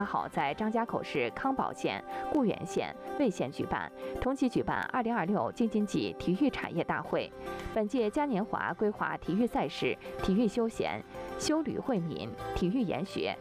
号在张家口市康保县、固原县、魏县举办，同期举办2026京津冀体育产业大会。本届嘉年华规划体育赛事、体育休闲、修旅惠民、体育研学、